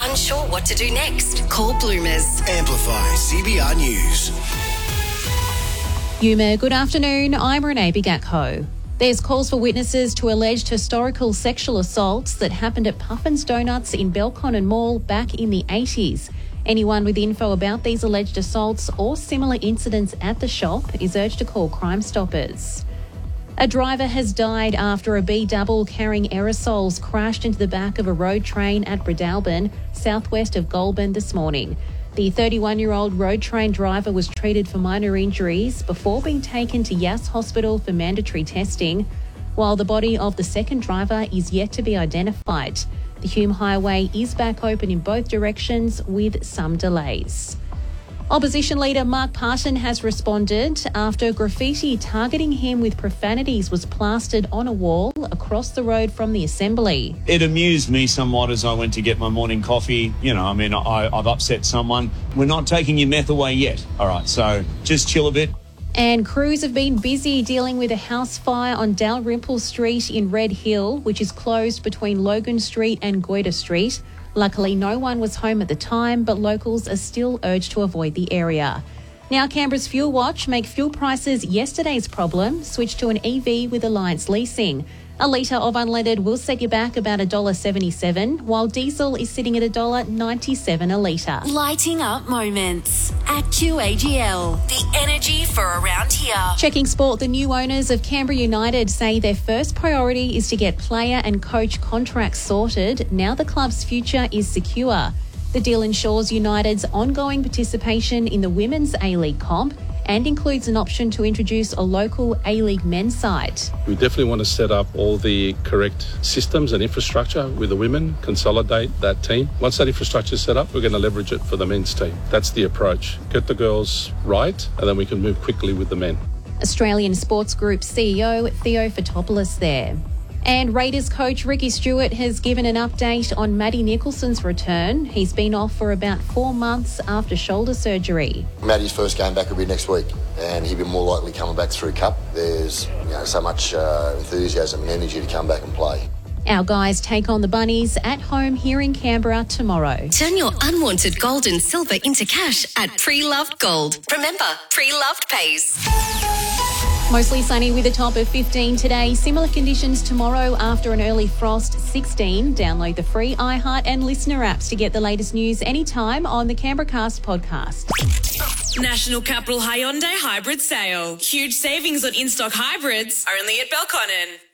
Unsure what to do next? Call Bloomers. Amplify CBR News. Yuma, good afternoon. I'm Renee Bigakho. There's calls for witnesses to alleged historical sexual assaults that happened at Puffin's Donuts in Belconnen Mall back in the 80s. Anyone with info about these alleged assaults or similar incidents at the shop is urged to call Crime Stoppers. A driver has died after a B-double carrying aerosols crashed into the back of a road train at Breadalbin, southwest of Goulburn this morning. The 31-year-old road train driver was treated for minor injuries before being taken to Yass Hospital for mandatory testing, while the body of the second driver is yet to be identified. The Hume Highway is back open in both directions with some delays. Opposition leader Mark Parton has responded after graffiti targeting him with profanities was plastered on a wall across the road from the Assembly. It amused me somewhat as I went to get my morning coffee. I've upset someone. We're not taking your meth away yet. All right, so just chill a bit. And crews have been busy dealing with a house fire on Dalrymple Street in Red Hill, which is closed between Logan Street and Goyder Street. Luckily, no one was home at the time, but locals are still urged to avoid the area. Now, Canberra's Fuel Watch make fuel prices yesterday's problem switch to an EV with Alliance Leasing. A litre of unleaded will set you back about $1.77, while diesel is sitting at $1.97 a litre. Lighting up moments at QAGL. The energy for around here. Checking sport, the new owners of Canberra United say their first priority is to get player and coach contracts sorted now the club's future is secure. The deal ensures United's ongoing participation in the Women's A-League comp and includes an option to introduce a local A-League men's side. We definitely want to set up all the correct systems and infrastructure with the women, consolidate that team. Once that infrastructure is set up, we're going to leverage it for the men's team. That's the approach. Get the girls right, and then we can move quickly with the men. Australian Sports Group CEO Theo Fotopoulos there. And Raiders coach Ricky Stewart has given an update on Matty Nicholson's return. He's been off for about 4 months after shoulder surgery. Matty's first game back will be next week, and he'll be more likely coming back through Cup. There's so much enthusiasm and energy to come back and play. Our guys take on the Bunnies at home here in Canberra tomorrow. Turn your unwanted gold and silver into cash at Pre-Loved Gold. Remember, Pre-Loved pays. Mostly sunny with a top of 15 today. Similar conditions tomorrow after an early frost, 16. Download the free iHeart and Listener apps to get the latest news anytime on the Canberra Cast podcast. National Capital Hyundai Hybrid Sale. Huge savings on in-stock hybrids only at Belconnen.